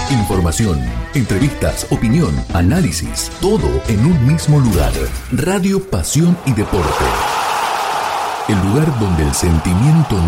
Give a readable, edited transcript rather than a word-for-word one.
Información, entrevistas, opinión, análisis, todo en un mismo lugar. Radio Pasión y Deporte. El lugar donde el sentimiento